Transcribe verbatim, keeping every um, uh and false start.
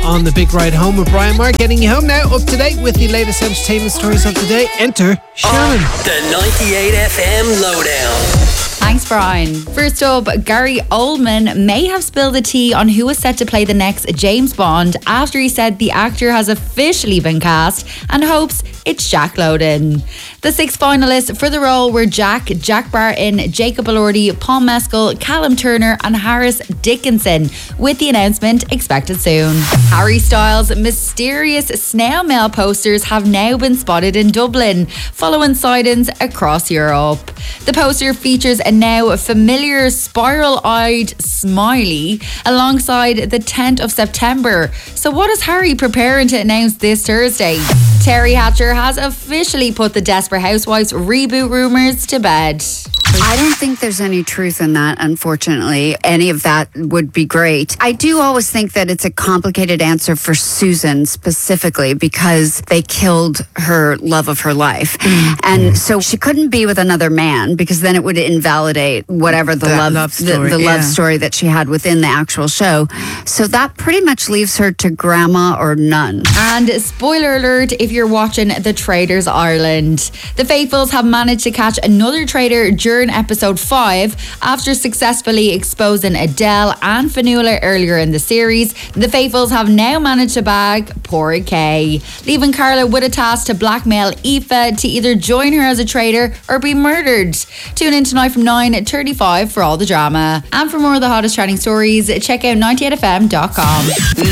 on the big ride home with Brian Marr, getting you home now, up to date with the latest entertainment stories of the day. Enter Shannon. The ninety-eight F M Lowdown. Thanks, Brian. First up, Gary Oldman may have spilled the tea on who is set to play the next James Bond after he said the actor has officially been cast and hopes it's Jack Lowden. The six finalists for the role were Jack, Jack Barton, Jacob Elordi, Paul Mescal, Callum Turner and Harris Dickinson, with the announcement expected soon. Harry Styles' mysterious snail mail posters have now been spotted in Dublin, following sightings across Europe. The poster features a now familiar spiral-eyed smiley alongside the tenth of September. So what is Harry preparing to announce this Thursday? Terry Hatcher has officially put the Desperate Housewives reboot rumours to bed. I don't think there's any truth in that, unfortunately. Any of that would be great. I do always think that it's a complicated answer for Susan specifically because they killed her love of her life. Mm. And so she couldn't be with another man because then it would invalidate whatever the that love, love story, the, the yeah. love story that she had within the actual show. So that pretty much leaves her to grandma or none. And spoiler alert if you're watching The Traitors Ireland. The Faithfuls have managed to catch another traitor during episode five after successfulully exposing Adele and Fanula earlier in the series. The Faithfuls have now managed to bag Porrick Kay, leaving Carla with a task to blackmail Aoife to either join her as a traitor or be murdered. Tune in tonight from nine thirty-five for all the drama. And for more of the hottest trending stories, check out ninety-eight F M dot com.